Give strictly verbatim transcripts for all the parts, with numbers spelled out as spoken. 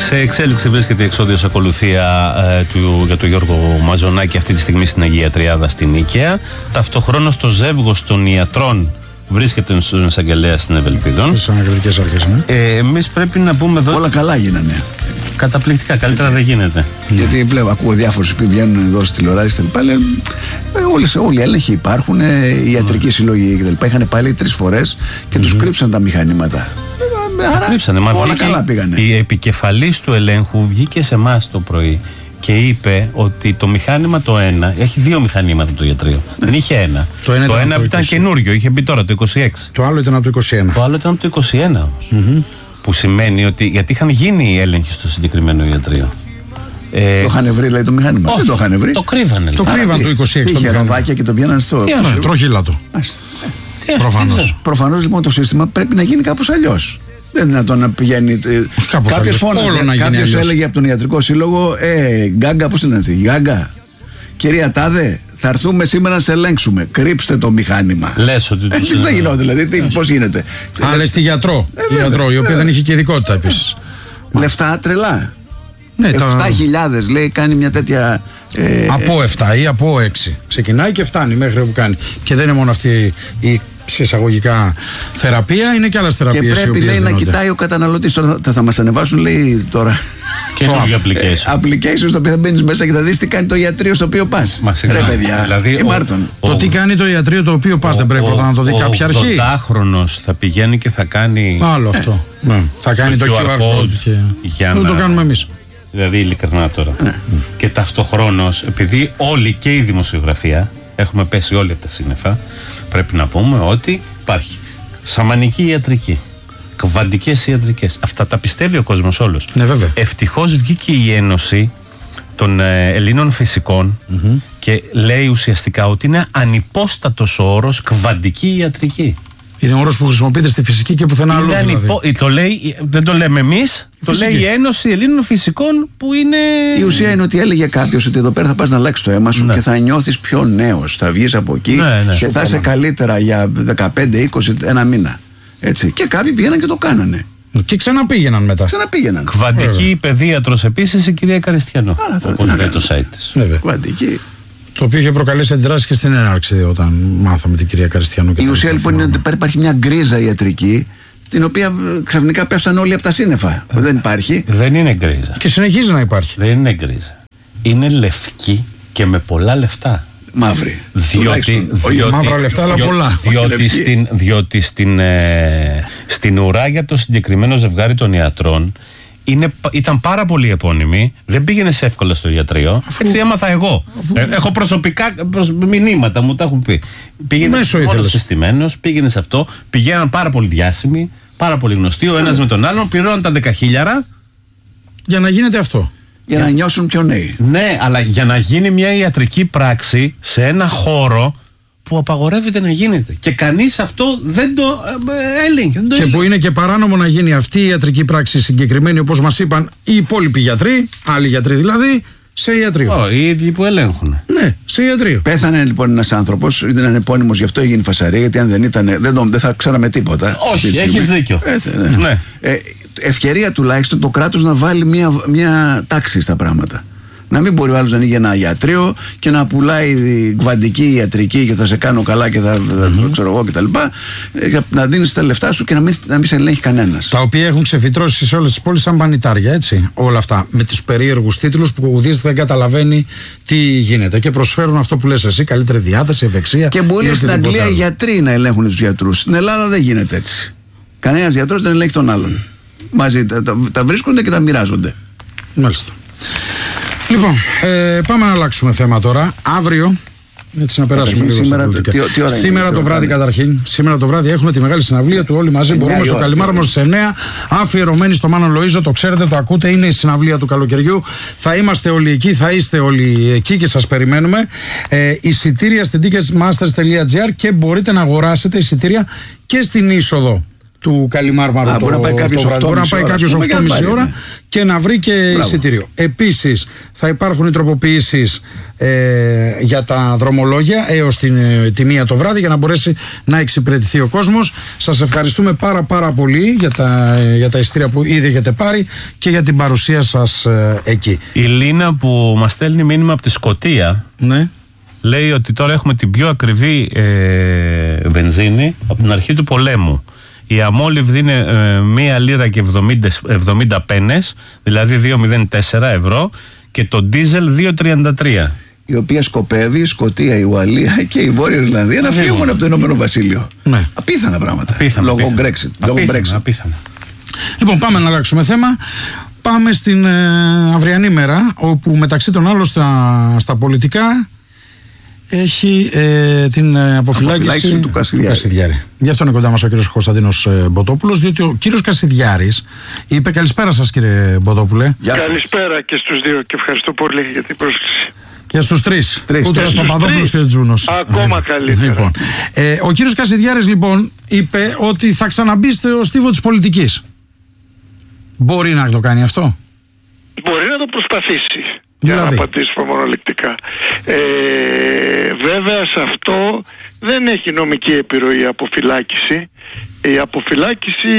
Σε εξέλιξη βρίσκεται η εξώδιος ακολουθία ε, του, για τον Γιώργο Μαζονάκη αυτή τη στιγμή στην Αγία Τριάδα στην Νίκαια. Ταυτοχρόνως το ζεύγος των ιατρών βρίσκεται στον εισαγγελέα στην Ευελπίδων. Στις αναγγελικές αρχές, ναι. Ε, εμείς πρέπει να πούμε εδώ. Όλα καλά γίνανε. Καταπληκτικά, καλύτερα δεν γίνεται. Γιατί βλέπω, ακούω διάφορους που βγαίνουν εδώ στις τηλεοράσεις και τα λοιπά. Ε, όλοι οι έλεγχοι υπάρχουν, ε, οι ιατρικοί σύλλογοι και τα λοιπά. Είχαν πάλι τρεις φορές και mm-hmm. τους κρύψαν τα μηχανήματα. Άρα, κρύψανε, μα όλα καλά πήγανε. Η επικεφαλής του ελέγχου βγήκε σε εμάς το πρωί και είπε ότι το μηχάνημα το ένα, έχει δύο μηχανήματα το ιατρείο. Ναι. Δεν είχε ένα. Το ένα, το ήταν, ένα το ήταν καινούριο, είχε μπει τώρα το είκοσι έξι. Το άλλο ήταν από το είκοσι ένα. Το άλλο ήταν από το είκοσι ένα όμως. Mm-hmm. Που σημαίνει ότι, γιατί είχαν γίνει οι έλεγχοι στο συγκεκριμένο ιατρείο. Ε, το είχαν βρει, λέει, το μηχάνημα. Όχι, δεν το είχαν βρει. Το κρύβανε. Το κρύβαν το είκοσι έξι. Είχε ραβάκια και το πιάναν στο. Τροχύλατο. Προφανώς. Προφανώς λοιπόν το σύστημα πρέπει να γίνει κάπως αλλιώς. Δεν είναι δυνατόν να πηγαίνει. Κάποιος φώναζε. Κάποιος έλεγε από τον ιατρικό σύλλογο, Ε, Γκάγκα, πώς είναι αυτή, Γκάγκα. Κυρία Τάδε, θα έρθουμε σήμερα να σε ελέγξουμε. Κρύψτε το μηχάνημα. Λες ότι τους δεν γινόταν, δηλαδή. Πώς γίνεται. Α, λες τη γιατρό. Η γιατρό, η οποία δεν είχε και ειδικότητα επίσης. Λεφτά τρελά. επτά χιλιάδες λέει, κάνει μια τέτοια. Ε, από επτά ή από έξι. Ξεκινάει και φτάνει μέχρι όπου κάνει. Και δεν είναι μόνο αυτή η εισαγωγικά θεραπεία, είναι και άλλες θεραπείες. Και πρέπει, λέει, να κοιτάει ο καταναλωτής. Τώρα θα, θα μας ανεβάσουν, λέει, τώρα. Και το application. Application στο οποίο θα μπαίνεις μέσα και θα δεις τι κάνει το ιατρείο στο οποίο πας. Ρε παιδιά, δηλαδή, ε, Μάρτον. Ο, το τι κάνει το ιατρείο το οποίο πας, ο, δεν πρέπει ο, να το δει ο, κάποια αρχή. Ο δοντάχρονος θα πηγαίνει και θα κάνει. Άλλο αυτό. Ναι. Θα κάνει το, το κιου αρ code. Και... Για να... να το κάνουμε εμείς. Δηλαδή, ειλικρινά τώρα. Ναι. Και ταυτοχρόνως, επειδή όλοι και η δημοσιογραφία έχουμε πέσει όλοι από τα σύννεφα, πρέπει να πούμε ότι υπάρχει σαμανική ιατρική, κβαντικές ιατρικές. Αυτά τα πιστεύει ο κόσμος όλος. Ναι, βέβαια. Ευτυχώς βγήκε η Ένωση των ε, Ελλήνων Φυσικών mm-hmm. και λέει ουσιαστικά ότι είναι ανυπόστατος ο όρος κβαντική ιατρική. Είναι όρος που χρησιμοποιείται στη φυσική και πουθενά αλλού. Δηλαδή. Ανυπο... Το λέει, δεν το λέμε εμείς, το λέει η Ένωση Ελλήνων Φυσικών που είναι. Η ουσία είναι ότι έλεγε κάποιος ότι εδώ πέρα θα πας να αλλάξεις το αίμα σου, ναι, και θα νιώθεις πιο νέος. Θα βγεις από εκεί, ναι, ναι, και θα είσαι καλύτερα για δεκαπέντε είκοσι ένα μήνα. Έτσι. Και κάποιοι πήγαιναν και το κάνανε. Και ξαναπήγαιναν μετά. Ξαναπήγαιναν. Κβαντική παιδίατρος επίσης η κυρία Καριστιανό. Όπως λέει το site της. Κβαντική. Το οποίο είχε προκαλέσει αντιδράσεις και στην έναρξη όταν μάθαμε την κυρία Καριστιανού. Η ουσία λοιπόν είναι ότι υπάρχει μια γκρίζα ιατρική, την οποία ξαφνικά πέφτουν όλοι από τα σύννεφα. Ε, δεν υπάρχει. Δεν είναι γκρίζα. Και συνεχίζει να υπάρχει. Δεν είναι γκρίζα. Είναι λευκή και με πολλά λεφτά. Μαύρη. Διότι, διότι, μαύρα λεφτά, αλλά πολλά. Διότι, στην, διότι στην, ε, στην ουρά για το συγκεκριμένο ζευγάρι των ιατρών είναι, ήταν πάρα πολύ επώνυμη, δεν πήγαινε εύκολα στο ιατρείο. Αφού, έτσι έμαθα εγώ. Αφού, ε, έχω προσωπικά προσ, μηνύματα, μου τα έχουν πει. Πήγαινε όλος συστημένος, πήγαινε σε αυτό, πηγαίναν πάρα πολύ διάσημοι, πάρα πολύ γνωστοί, ο ένας με τον άλλον, πληρώναν τα δεκαχίλιαρα. Για να γίνεται αυτό. Για, για να νιώσουν πιο νέοι. Ναι, αλλά για να γίνει μια ιατρική πράξη σε ένα χώρο που απαγορεύεται να γίνεται. Και κανείς αυτό δεν το ε, έλεγχε. Και που είναι και παράνομο να γίνει αυτή η ιατρική πράξη συγκεκριμένη, όπως μας είπαν οι υπόλοιποι γιατροί, άλλοι γιατροί δηλαδή, σε ιατρείο. Oh, οι ίδιοι που ελέγχουν. Ναι, σε ιατρείο. Πέθανε λοιπόν ένας άνθρωπος, ήταν επώνυμος, γι' αυτό έγινε φασαρία, γιατί αν δεν ήταν, δεν, τον, δεν θα ξέραμε τίποτα. Όχι, έχεις δίκιο. Έτσι, ναι. Ναι. Ε, ευκαιρία τουλάχιστον το κράτος να βάλει μια, μια τάξη στα πράγματα. Να μην μπορεί ο άλλος να ανοίγει ένα ιατρείο και να πουλάει κβαντική ιατρική και θα σε κάνω καλά και θα mm-hmm. ξέρω εγώ κτλ. Να δίνεις τα λεφτά σου και να μην, να μην σε ελέγχει κανένας. Τα οποία έχουν ξεφυτρώσει σε όλες τις πόλεις σαν πανιτάρια, έτσι. Όλα αυτά. Με τους περίεργους τίτλους που ο δεν καταλαβαίνει τι γίνεται. Και προσφέρουν αυτό που λες εσύ, καλύτερη διάθεση, ευεξία. Και μπορεί στην Αγγλία οι γιατροί να ελέγχουν τους γιατρούς. Στην Ελλάδα δεν γίνεται έτσι. Κανένας γιατρός δεν ελέγχει τον άλλον. Μαζί τα, τα, τα βρίσκονται και τα μοιράζονται. Μάλιστα. Λοιπόν, ε, πάμε να αλλάξουμε θέμα τώρα. Αύριο, έτσι να περάσουμε λίγο σήμερα, τι, τι ώρα σήμερα είναι, το βράδυ καταρχήν, σήμερα το βράδυ έχουμε τη μεγάλη συναυλία του Όλοι Μαζί Μπορούμε στο Καλιμάρμο στις εννιά, αφιερωμένη στο Μάνο Λοΐζο, το ξέρετε, το ακούτε, είναι η συναυλία του καλοκαιριού. Θα είμαστε όλοι εκεί, θα είστε όλοι εκεί και σας περιμένουμε. Ε, εισιτήρια στην ticketmasters τελεία gr και μπορείτε να αγοράσετε εισιτήρια και στην είσοδο του Καλιμάρμαρου. Α, το, μπορεί να πάει κάποιος οκτώ και μισή ώρα και να βρει και Μπράβο. εισιτήριο. Επίσης θα υπάρχουν οι τροποποιήσεις ε, για τα δρομολόγια έως την ε, τη μία το βράδυ για να μπορέσει να εξυπηρετηθεί ο κόσμος. Σας ευχαριστούμε πάρα πάρα πολύ για τα, ε, για τα εισιτήρια που ήδη έχετε πάρει και για την παρουσία σας ε, εκεί. Η Λίνα που μας στέλνει μήνυμα από τη Σκωτία, ναι, λέει ότι τώρα έχουμε την πιο ακριβή ε, βενζίνη από την αρχή του πολέμου. Η αμόλυβδη είναι ε, μία λίρα και εβδομήντα πένες, δηλαδή δύο κόμμα μηδέν τέσσερα ευρώ, και το ντίζελ δύο κόμμα τριάντα τρία. Η οποία σκοπεύει η Σκωτία, η Ουαλία και η Βόρεια Ιρλανδία να φύγουν από το Ηνωμένο Βασίλειο. Ναι. Απίθανα πράγματα. Απίθανα, λόγω απίθανα. Brexit. Απίθανα, λόγω Brexit. Απίθανα. Λοιπόν, πάμε να αλλάξουμε θέμα. Πάμε στην ε, αυριανή μέρα, όπου μεταξύ των άλλων στα, στα πολιτικά έχει ε, την ε, αποφυλάκηση του Κασιδιάρη. Κασιδιάρη. Γι' αυτό είναι κοντά μας ο κύριος Κωνσταντίνος ε, Μποτόπουλος, διότι ο κύριος Κασιδιάρης είπε, καλησπέρα σας κύριε Μποτόπουλε. Καλησπέρα και στους δύο και ευχαριστώ πολύ για την πρόσκληση. Και στους τρεις. Τρεις. Ούτρας Παπαδόπουλος και Τζούνος. Ακόμα καλύτερα. Λοιπόν, ε, ο κύριος Κασιδιάρης λοιπόν είπε ότι θα ξαναμπεί στο στίβο της πολιτικής. Μπορεί να το κάνει αυτό? Μπορεί να το προσπαθήσει. Δηλαδή. Για να απαντήσουμε μονολεκτικά. Ε, βέβαια σε αυτό δεν έχει νομική επιρροή η αποφυλάκηση. Η αποφυλάκηση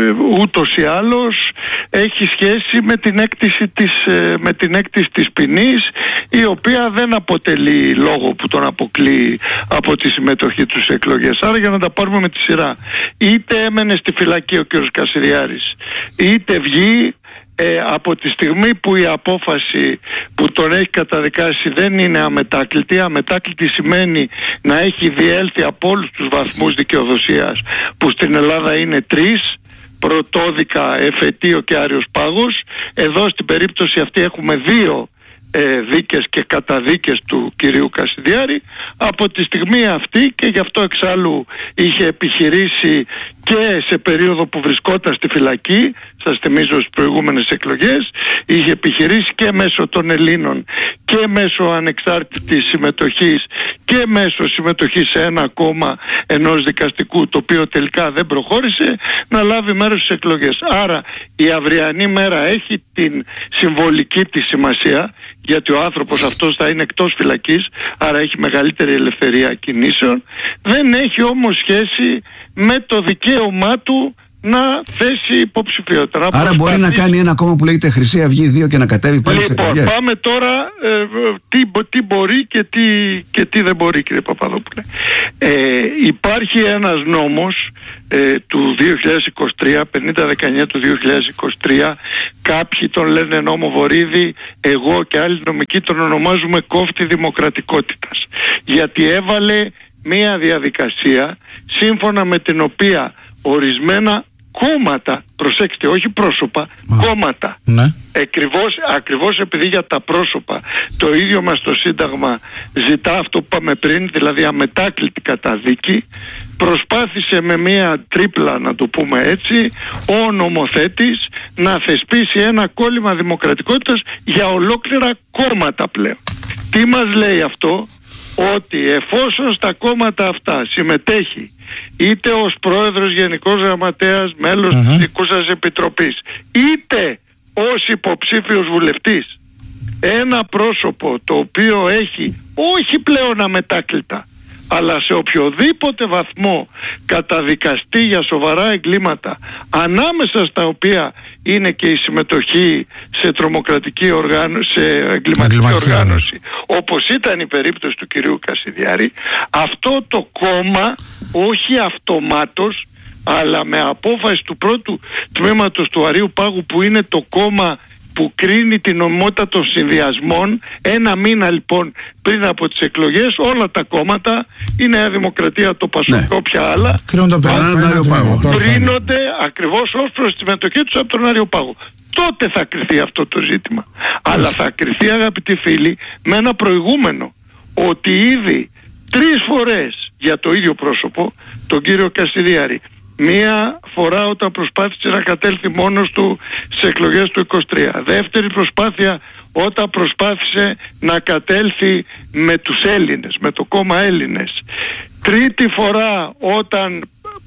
ούτως ή άλλως έχει σχέση με την έκτηση της, με την έκτηση της ποινής, η οποία δεν αποτελεί λόγο που τον αποκλείει από τη συμμετοχή του σε εκλογές. Άρα για να τα πάρουμε με τη σειρά, είτε έμενε στη φυλακή ο κ. Κασιδιάρης, είτε βγει, Ε, από τη στιγμή που η απόφαση που τον έχει καταδικάσει δεν είναι αμετάκλητη. Αμετάκλητη σημαίνει να έχει διέλθει από όλους τους βαθμούς δικαιοδοσίας, που στην Ελλάδα είναι τρεις: πρωτόδικα, εφετείο και Άριος Πάγος. Εδώ στην περίπτωση αυτή έχουμε δύο ε, δίκες και καταδίκες του κυρίου Κασιδιάρη. Από τη στιγμή αυτή, και γι' αυτό εξάλλου είχε επιχειρήσει και σε περίοδο που βρισκόταν στη φυλακή, σας θυμίζω στις προηγούμενες εκλογές, είχε επιχειρήσει και μέσω των Ελλήνων και μέσω ανεξάρτητης συμμετοχής και μέσω συμμετοχής σε ένα κόμμα ενός δικαστικού, το οποίο τελικά δεν προχώρησε, να λάβει μέρος στις εκλογές. Άρα η αυριανή μέρα έχει την συμβολική της σημασία, γιατί ο άνθρωπος αυτός θα είναι εκτός φυλακής, άρα έχει μεγαλύτερη ελευθερία κινήσεων. Δεν έχει όμως σχέση με το δικαίωμά του να θέσει υποψηφιότητα. Άρα προσπαθήσει... μπορεί να κάνει ένα κόμμα που λέγεται Χρυσή Αυγή δύο και να κατέβει πάλι λοιπόν, σε εκλογές. Πάμε τώρα ε, τι, τι μπορεί και τι, και τι δεν μπορεί, κύριε Παπαδόπουλε. Ε, υπάρχει ένας νόμος ε, του δύο χιλιάδες είκοσι τρία, πενήντα δεκαεννιά του δύο χιλιάδες είκοσι τρία. Κάποιοι τον λένε νόμο Βορίδη, εγώ και άλλοι νομικοί τον ονομάζουμε κόφτη δημοκρατικότητας, γιατί έβαλε μία διαδικασία σύμφωνα με την οποία ορισμένα κόμματα, προσέξτε, όχι πρόσωπα, Μα. κόμματα, ναι. ακριβώς, ακριβώς επειδή για τα πρόσωπα το ίδιο μας το Σύνταγμα ζητά αυτό που είπαμε πριν, δηλαδή αμετάκλητη καταδίκη, προσπάθησε με μία τρίπλα, να το πούμε έτσι, ο νομοθέτης να θεσπίσει ένα κόλλημα δημοκρατικότητας για ολόκληρα κόμματα πλέον. Τι μας λέει αυτό? Ότι εφόσον στα κόμματα αυτά συμμετέχει είτε ως πρόεδρος, γενικός γραμματέας, μέλος uh-huh. της Δικούσας Επιτροπής, είτε ως υποψήφιος βουλευτής, ένα πρόσωπο το οποίο έχει όχι πλέον αμετάκλητα, αλλά σε οποιοδήποτε βαθμό καταδικαστεί για σοβαρά εγκλήματα, ανάμεσα στα οποία είναι και η συμμετοχή σε τρομοκρατική οργάνωση, σε εγκληματική οργάνωση, όπως ήταν η περίπτωση του κυρίου Κασιδιάρη, αυτό το κόμμα όχι αυτομάτως, αλλά με απόφαση του πρώτου τμήματος του Αρείου Πάγου, που είναι το κόμμα που κρίνει την νομιμότητα των συνδυασμών, ένα μήνα λοιπόν πριν από τις εκλογές, όλα τα κόμματα, η Νέα Δημοκρατία, το Πασόκ, ναι. όποια άλλα, κρίνονται ακριβώς ως προς τη συμμετοχή τους από τον Άριο Πάγο. Τότε θα κριθεί αυτό το ζήτημα. Αλλά θα κριθεί, αγαπητοί φίλοι, με ένα προηγούμενο, ότι ήδη τρεις φορές για το ίδιο πρόσωπο, τον κύριο Κασιδιάρη, μία φορά όταν προσπάθησε να κατέλθει μόνος του σε εκλογές του είκοσι τρία. Δεύτερη προσπάθεια όταν προσπάθησε να κατέλθει με τους Έλληνες, με το κόμμα Έλληνες. Τρίτη φορά όταν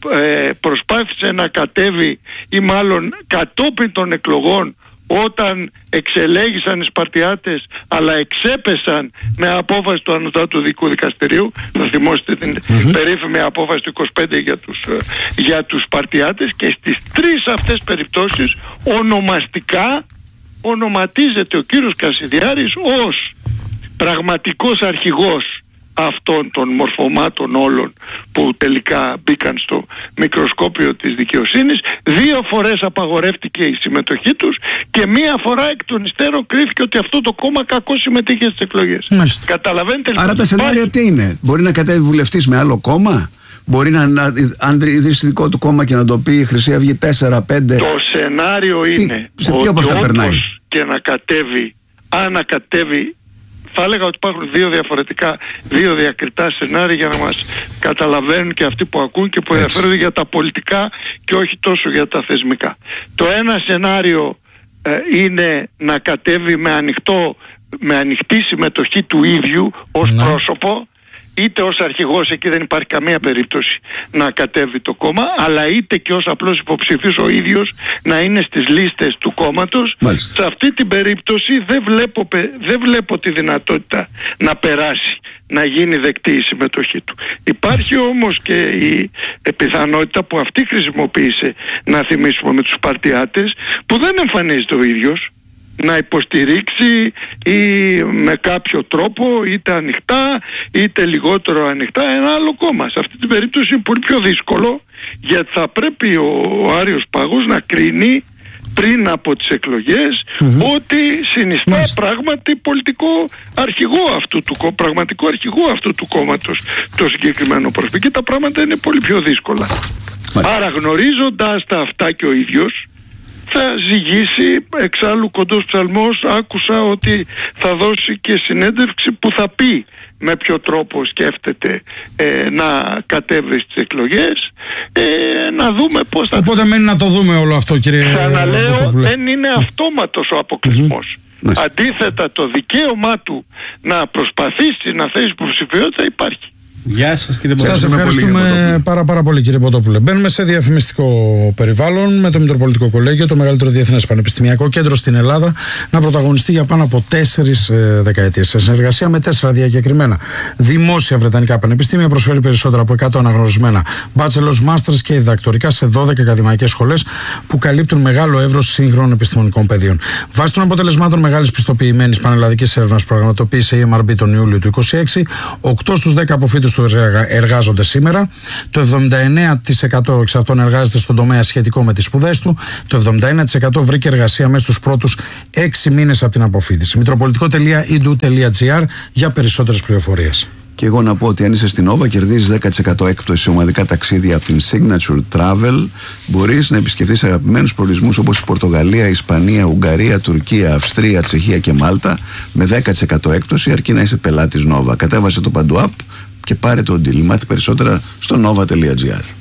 ε, προσπάθησε να κατέβει, ή μάλλον κατόπιν των εκλογών, όταν εξελέγησαν οι Σπαρτιάτες, αλλά εξέπεσαν με απόφαση του Ανωτάτου Δικού Δικαστηρίου. Θα θυμόσαστε την mm-hmm. περίφημη απόφαση του είκοσι πέντε για τους, για τους Σπαρτιάτες, και στις τρεις αυτές περιπτώσεις ονομαστικά ονοματίζεται ο κύριος Κασιδιάρης ως πραγματικός αρχηγός αυτών των μορφωμάτων όλων που τελικά μπήκαν στο μικροσκόπιο της δικαιοσύνης. Δύο φορές απαγορεύτηκε η συμμετοχή τους και μία φορά εκ των υστέρων κρίθηκε ότι αυτό το κόμμα κακώς συμμετείχε στις εκλογές. Μάλιστα. Καταλαβαίνετε? Άρα τα σενάρια τι είναι? Μπορεί να κατέβει βουλευτής με άλλο κόμμα? Μπορεί να, να αν ιδρύσει δικό του κόμμα και να το πει η Χρυσή Αυγή τέσσερα πέντε? Το σενάριο τι, είναι σε ποιο από αυτά περνάει? Και να κατέβει, αν να κατέβει, θα έλεγα ότι υπάρχουν δύο διαφορετικά, δύο διακριτά σενάρια για να μας καταλαβαίνουν και αυτοί που ακούν και που ενδιαφέρονται για τα πολιτικά και όχι τόσο για τα θεσμικά. Το ένα σενάριο ε, είναι να κατέβει με, ανοιχτό, με ανοιχτή συμμετοχή του ίδιου ως ναι. πρόσωπο, είτε ως αρχηγός, εκεί δεν υπάρχει καμία περίπτωση να κατέβει το κόμμα, αλλά είτε και ως απλός υποψηφίος ο ίδιος να είναι στις λίστες του κόμματος. Μάλιστα. Σε αυτή την περίπτωση δεν βλέπω, δεν βλέπω τη δυνατότητα να περάσει, να γίνει δεκτή η συμμετοχή του. Υπάρχει όμως και η πιθανότητα που αυτή χρησιμοποίησε, να θυμίσουμε, με τους Σπαρτιάτες, που δεν εμφανίζεται ο ίδιος, να υποστηρίξει ή με κάποιο τρόπο, είτε ανοιχτά είτε λιγότερο ανοιχτά, ένα άλλο κόμμα. Σε αυτή την περίπτωση είναι πολύ πιο δύσκολο, γιατί θα πρέπει ο, ο Άριος Πάγος να κρίνει πριν από τις εκλογές mm-hmm. ότι συνιστά Μάλιστα. πράγματι πολιτικό αρχηγό αυτού του, πραγματικό αρχηγό αυτού του κόμματος το συγκεκριμένο πρόσωπο, και τα πράγματα είναι πολύ πιο δύσκολα. Μάλιστα. Άρα, γνωρίζοντας τα αυτά και ο ίδιος θα ζυγίσει. Εξάλλου, κοντός ψαλμός, άκουσα ότι θα δώσει και συνέντευξη που θα πει με ποιο τρόπο σκέφτεται ε, να κατέβει στις εκλογές, ε, να δούμε πώς θα... Οπότε μένει να το δούμε όλο αυτό, κύριε. Ξαναλέω, δεν είναι αυτόματος ο αποκλεισμός. Mm-hmm. Αντίθετα, το δικαίωμά του να προσπαθήσει να θέσει υποψηφιότητα υπάρχει. Γεια σας, κύριε Πρωτόπουλε. Σας ευχαριστούμε πάρα, πάρα πολύ, κύριε Πρωτόπουλε. Μπαίνουμε σε διαφημιστικό περιβάλλον με το Μητροπολιτικό Κολέγιο, το μεγαλύτερο διεθνές πανεπιστημιακό κέντρο στην Ελλάδα, να πρωταγωνιστεί για πάνω από τέσσερις ε, δεκαετίες. Σε συνεργασία με τέσσερα διακεκριμένα δημόσια βρετανικά πανεπιστήμια, προσφέρει περισσότερα από εκατό αναγνωρισμένα bachelor's, masters και διδακτορικά σε δώδεκα ακαδημαϊκές σχολές που καλύπτουν μεγάλο εύρος σύγχρονων επιστημονικών πεδίων. Βάσει των αποτελεσμάτων μεγάλης πιστοποιημένης πανελλαδικής έρευνας που πραγματοποίησε η εμ αρ μπι τον Ιούλιο του είκοσι έξι, οκτώ στους δέκα αποφύτους του εργάζονται σήμερα. Το εβδομήντα εννέα τοις εκατό εξ αυτών εργάζεται στον τομέα σχετικό με τις σπουδές του. Το εβδομήντα ένα τοις εκατό βρήκε εργασία μέσα στους πρώτους έξι μήνες από την αποφύτιση. μητροπολιτικό τελεία ι ντου τελεία τζι άρ για περισσότερες πληροφορίες. Και εγώ να πω ότι αν είσαι στην Nova, κερδίζεις δέκα τοις εκατό έκπτωση σε ομαδικά ταξίδια από την Signature Travel. Μπορείς να επισκεφθείς αγαπημένους προορισμούς όπως η Πορτογαλία, Ισπανία, Ουγγαρία, Τουρκία, Αυστρία, Τσεχία και Μάλτα με δέκα τοις εκατό έκπτωση, αρκεί να είσαι πελάτης Nova. Κατέβασε το παντού app και πάρε το deal. Μάθει περισσότερα στο nova τελεία τζι άρ.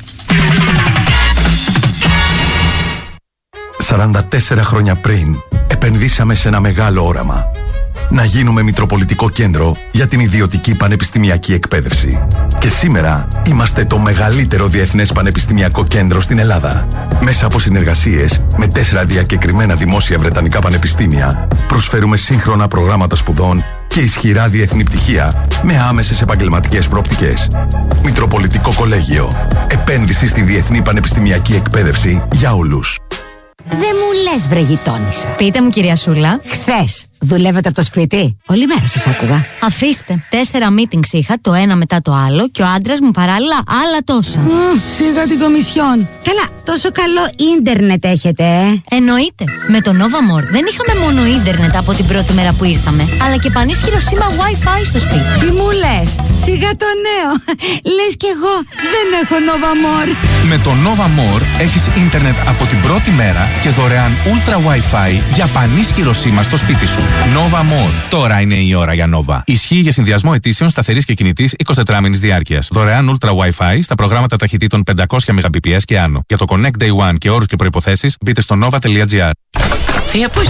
σαράντα τέσσερα χρόνια πριν επενδύσαμε σε ένα μεγάλο όραμα. Να γίνουμε Μητροπολιτικό Κέντρο για την ιδιωτική πανεπιστημιακή εκπαίδευση. Και σήμερα είμαστε το μεγαλύτερο διεθνές πανεπιστημιακό κέντρο στην Ελλάδα. Μέσα από συνεργασίες με τέσσερα διακεκριμένα δημόσια βρετανικά πανεπιστήμια, προσφέρουμε σύγχρονα προγράμματα σπουδών και ισχυρά διεθνή πτυχία με άμεσες επαγγελματικές προοπτικές. Μητροπολιτικό Κολέγιο. Επένδυση στη διεθνή πανεπιστημιακή εκπαίδευση για όλους. Δεν μου λες, βρε γειτόνισσα. Πείτε μου, κυρία Σούλα. Χθες δουλεύατε από το σπίτι? Όλη μέρα σας άκουγα. Αφήστε. Τέσσερα meetings είχα, το ένα μετά το άλλο, και ο άντρας μου παράλληλα άλλα τόσα. Mm, σιγά την κομισιόν. Καλά, τόσο καλό ίντερνετ έχετε, ε? Εννοείται. Με το Nova More δεν είχαμε μόνο ίντερνετ από την πρώτη μέρα που ήρθαμε, αλλά και πανίσχυρο σήμα Wi-Fi στο σπίτι. Τι μου λες? Σιγά το νέο. Λες κι εγώ δεν έχω Nova More. Με το Nova More έχεις ίντερνετ από την πρώτη μέρα και δωρεάν Ultra Wi-Fi για πανίσχυρο σήμα στο σπίτι σου. Nova More. Τώρα είναι η ώρα για Nova. Ισχύει για συνδυασμό αιτήσεων σταθερής και κινητής εικοσιτετράωρης διάρκειας. Δωρεάν Ultra Wi-Fi στα προγράμματα ταχυτήτων πεντακόσια μεγαμπιπιες και άνω. Για το Connect Day One και όρους και προϋποθέσεις μπείτε στο nova τελεία τζι άρ. Θεία, πού ήσουν?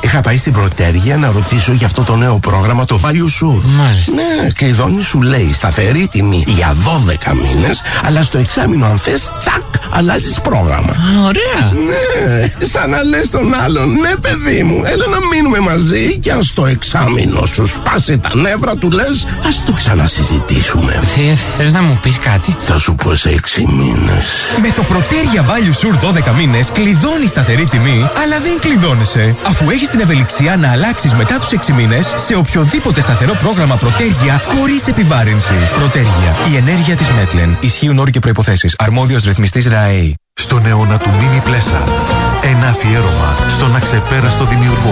Είχα πάει στην Πρωτέργεια να ρωτήσω για αυτό το νέο πρόγραμμα, το Value Sure. Μάλιστα. Ναι, κλειδώνει, σου λέει σταθερή τιμή για δώδεκα μήνες, αλλά στο εξάμηνο αν θες, τσακ, αλλάζεις πρόγραμμα. Α, ωραία. Ναι, σαν να λες τον άλλον, ναι παιδί μου, έλα να μείνουμε μαζί και αν στο εξάμηνο σου σπάσει τα νεύρα του λες, ας το ξανασυζητήσουμε. Θεία, θες να μου πεις κάτι? Θα σου πω σε έξι μήνες. Με το Πρωτέρια Value Sure δώδεκα μήνες κλειδώνεις σταθερή τιμή, αλλά δεν κλειδώνεσαι, αφού έχεις την ευελιξία να αλλάξεις μετά τους έξι μήνες σε οποιοδήποτε σταθερό πρόγραμμα Πρωτέρια χωρίς επιβάρυνση. Πρωτέρια, η ενέργεια της Μέτλεν. Ισχύουν όροι και προϋποθέσεις. Αρμόδιος ρυθμιστής ΡΑΕ. Στον αιώνα του Mini Pleasure, ένα αφιέρωμα στον αξεπέραστο δημιουργό